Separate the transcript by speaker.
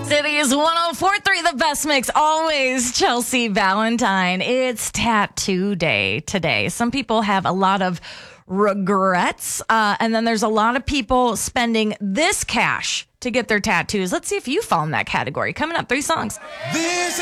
Speaker 1: Cities 104.3, the best mix always. Chelsea Valentine. It's Tattoo Day today. Some people have a lot of regrets, and then there's a lot of people spending this cash to get their tattoos. Let's see if you fall in that category. Coming up, 3 songs.